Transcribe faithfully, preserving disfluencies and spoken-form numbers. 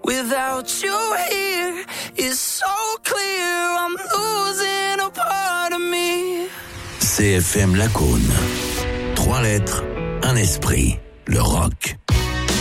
Without you here, it's so clear I'm losing a part of me. C F M Lacaune. Trois lettres, un esprit. Le rock.